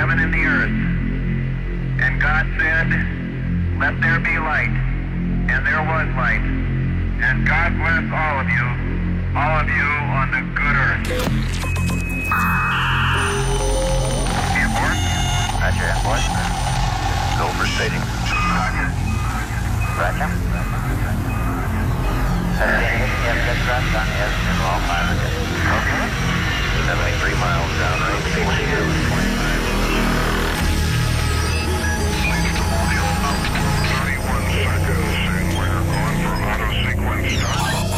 heaven and the earth. And God said, let there be light. And there was light. And God bless all of you on the good earth. Airborne? Roger, airborne. Go for staging. Roger. Sustaining ignition, yes, on air.